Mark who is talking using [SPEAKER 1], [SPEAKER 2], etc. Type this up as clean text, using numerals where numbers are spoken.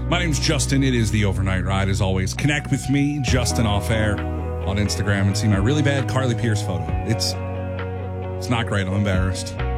[SPEAKER 1] My name's Justin. It is the Overnight Ride. As always, connect with me, Justin Off Air, on Instagram and see my really bad Carly Pierce photo. It's not great. I'm embarrassed.